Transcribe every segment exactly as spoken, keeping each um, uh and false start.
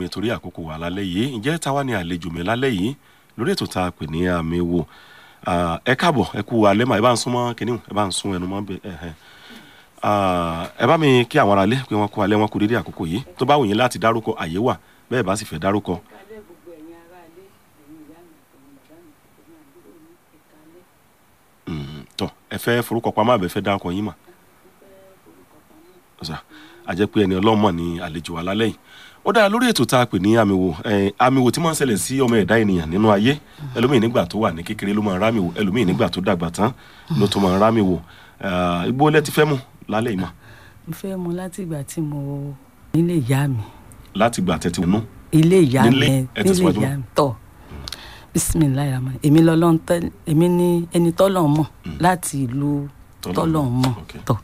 mi torí àkókò wa lálẹ́ yìí. Ǹjẹ́ ta wá ní àlejò mi lálẹ́ yìí lórí ètò tá a pè ní àmì wò. Ẹ káàbọ̀, ẹ kú alẹ́ mà, ẹ bá ń súnmọ́ kìnìún, ẹ bá ń sún ẹnu mọ́ bẹ́ẹ̀. Ẹ bá mi kí àwọn aráalé pé wọ́n kú alẹ́, wọ́n kú dédé àkókò yìí. Tó bá wù yín láti dárúkọ, àyè wà, bẹ́ẹ̀ bá sì fẹ́ dárúkọ. Tọ́ ẹ fẹ́ forúkọ pamọ́ àbẹ́ fẹ́ dárúkọ yín mà. A jẹ́ pé ẹni ọlọ́mọ ni àlejò wa lálẹ́ yìí. Ó dára lórí ètò tá a pè ní àmì wò. Àmì wò tí máa ń ṣẹlẹ̀ sí ọmọ ẹ̀dá ènìyàn nínú ayé. Ẹlòmíì nígbà tó wà ní kékeré ló máa ń rámì wò, ẹlòmíì nígbà tó dàgbà tán ló tó máa ń rámì wò. Ibo lẹ ti fẹ́ mú lálẹ́ yìí mà? Mo fẹ́ mú láti ìgbà tí mo nílé ìyá mi. Láti ìgbà tẹ́tí wọnú. Ilé ìyá mi, nílé ìyá mi tọ̀. Bismillahirrahman. Èmi lọ́lọ́run tẹ́, èmi ní ẹni tọ́lọ́run mọ̀ láti ìlú tọ́lọ́run mọ̀ tọ̀.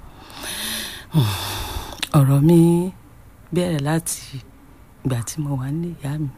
Ọ̀rọ̀ mi bẹ̀rẹ̀ láti ìgbà tí mo wà nílé ìyá mi.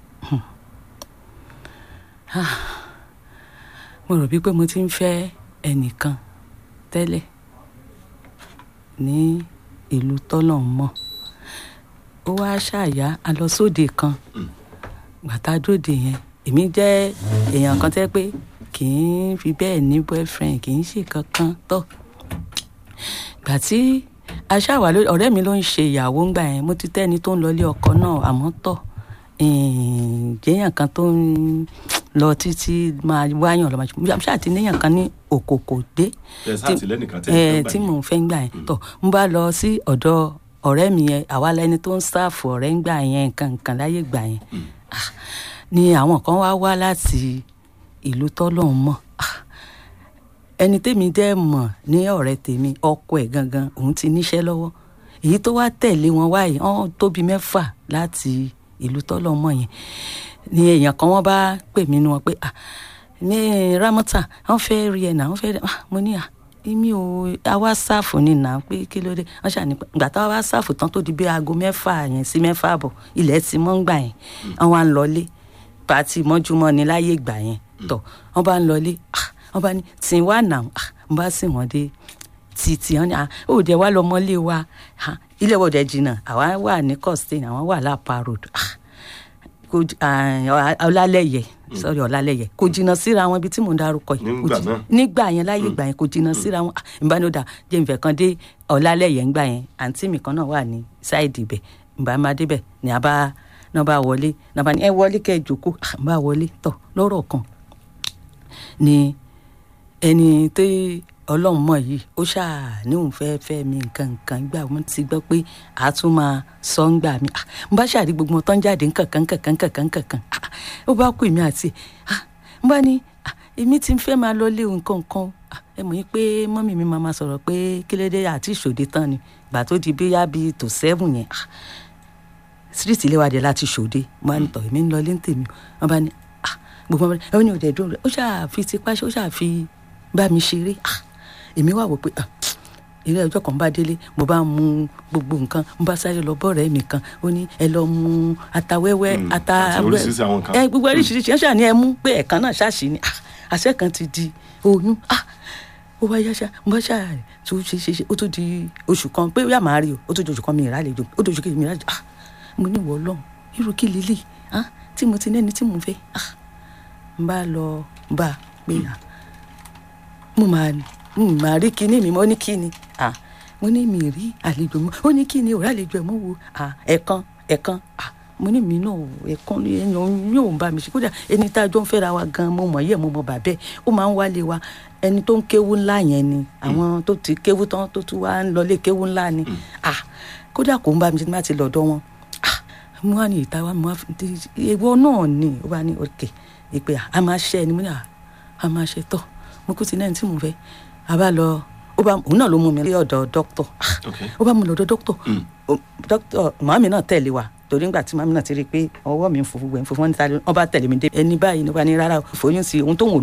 Mo rò bí pé mo ti ń fẹ́ ẹnìkan tẹ́lẹ̀ ní ìlú tọ́lọ́run mọ̀. Ó wá ṣàyà a lọ sóde kan. Gbàtà dóde yẹn, èmi jẹ́ èèyàn kan tẹ́ pé kì í fi bẹ́ẹ̀ ní boyfriend, kì í ṣe kankan tọ̀. Gbà tí aṣáwà ọ̀rẹ́ mi ló ń ṣe ìyàwó ńgbà yẹn, mo ti tẹ́ni tó ń lọlé ọkọ náà àmọ́ tọ̀ jẹ́yàn kan tó ń lọ títí máa wáyàn lọ́mọ ṣáà ti níyàn kan ní òkòkò dé tí mò ń fẹ́ ńgbà yẹn tọ̀. Mo bá lọ sí ọ̀dọ̀ ọ̀rẹ́ mi yẹn, àwa lẹni tó ń sáàfù ọ̀rẹ́ ńgbà yẹn nǹkan nǹkan láyé gbà yẹn ni àwọn kan wá wá láti ìlú tọ́lọ́run mọ̀. Ẹni tèmi dẹ́ mọ̀ ní ọ̀rẹ́ tèmi, ọkọ ẹ̀ gangan òun ti níṣẹ́ lọ́wọ́. Èyí tó wá tẹ̀lé wọn wáyé wọ́n tóbi mẹ́fà láti ìlú tọ́lọ́run mọ̀ yẹn ni èèyàn kan wọ́n bá pè mí nu wọn pé ah ní Ramota wọ́n fẹ́ rí ẹ̀ náà, wọ́n fẹ́ ah mo ní ah èmi ò àwa sáàfù ni náà pé kí ló dé. Wọ́n ṣàní ìgbà táwa wá sáàfù tán tó di bí aago mẹ́fà yẹn sí mẹ́fà àbọ̀ ilẹ̀ ti mọ́ ń gbà yẹn wọ́n wá ń lọlé pàtì mọ́júmọ́ ni láyé ìgbà yẹn tọ̀. Wọ́n bá ń lọlé ah wọ́n bá ní tí wà náà wọ́n bá sì wọ́n dé títí wọ́n ní ó dẹ̀ wá lọ́mọlé wa ilé wọ́n dẹ̀ jìnnà, àwa wà ní Costain, àwọn wà lápá road Ọlálẹ́yẹ sorry Ọlálẹ́yẹ kò jìnnà síra wọn ibi tí mò ń dárúkọ yìí nígbà yẹn láyé ìgbà yẹn kò jìnnà síra wọn. ìbánidà jẹ́ ìfẹ́ kan dé Ọlálẹ́yẹ ńgbà yẹn àǹtí mi kan náà wà ní sáìdì ibẹ̀ ìbá máa débẹ̀ ní abá náà bá wọlé náà bá ní ẹ wọlé kẹ́ ẹ jókòó bá wọlé tọ̀. Lọ́rọ̀ kan ni ẹni tí Ọlọ́run mọ̀ yìí ó ṣáà ní òun fẹ́ fẹ́ mi nǹkan nǹkan gbà wọ́n ti gbọ́ pé a tún máa sọ ń gbà mí. Mo bá ṣàrí gbogbo wọn tó ń jáde nǹkankan nǹkankan nǹkankan nǹkankan ó bá kú èmi àti mo bá ní èmi ti ń fẹ́ máa lọ lé nǹkan nǹkan ẹ mọ̀ yín pé mọ́mì mi máa sọ̀rọ̀ pé kílódé àti ìṣòde tán ni gbà tó di bíyá bíi tò seven yẹn street ilé wa dé láti ṣòde mo bá ní tọ̀ èmi ń lọ lé ń tèmi wọ́n bá ní gbogbo ọmọdé ẹ ó ní òde dúró rẹ ó ṣáà fi tipá ṣe ó ṣáà fi bá mi ṣeré. Èmi wà wò pé ilé ọjọ́ kan bá délé mo bá mú gbogbo nǹkan mo bá sáré lọ bọ́ọ̀rẹ́ mi kan ó ní ẹ lọ mú ata wẹ́wẹ́ ata ẹ gbogbo oríṣiríṣi ẹ ṣáà ní ẹ mú pé ẹ̀kan náà ṣáàṣì ni àṣẹ kan ti di oyún ó wá yá ṣá mo bá ṣáà tó ṣe ṣe ṣe ó tó di oṣù kan pé yá màá rí o ó tó di oṣù kan mi ìrálejò ó tó di oṣù kejì mi ìrálejò mo ní ìwọ Ọlọ́run irú kí lílì tí mo ti nẹ́ni tí mo fẹ́ n bá lọ bá pé mo máa mo máa rí kíní mi mo ní kíni mo ní mi rí àlejò mọ́ ó ní kíni òrà àlejò ẹ̀ mọ́ wo ẹ̀kan ẹ̀kan mo ní mi náà ẹ̀kan ẹ̀yàn yóò bá mi ṣe kódà ẹni tá a jọ ń fẹ́ra wa gan mo mọ̀ yẹ́ mo mọ̀ bàbẹ́ ó máa ń wálé wa ẹni tó ń kéwú ńlá yẹn ni àwọn tó ti kéwú tán tó tún wá ń lọlé kéwú ńlá ni kódà kò ń bá mi ṣe má ti lọ́dọ̀ wọn mo wá ní ìta wa mo wá fi ìwọ náà ni ó bá ní òkè ìpè a máa ṣe ẹni mo ní a máa ṣe tọ́ mo kú ti náà tí mo fẹ́ a bá lọ ó bá òun náà ló mú mi lé ọ̀dọ̀ dókítọ̀ ó bá mú lọ́dọ̀ dókítọ̀ dókítọ̀ màmí náà tẹ̀lé wa torí ńgbà tí màmí náà ti rí i pé ọwọ́ mi ń funfun gbẹ̀ ń funfun wọn bá tẹ̀lé mi dé ẹni báyìí ní wọ́n bá ní rárá ìfòyún sí ohun tó ń wò